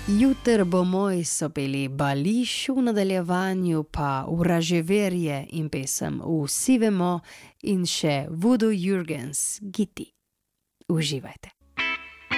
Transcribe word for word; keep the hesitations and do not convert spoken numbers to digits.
Jutr bo moj so peli Bališ, v nadaljevanju pa Vraževerje in pesem Vsi vemo in še Voodoo Jurgens, Giti. Uživajte.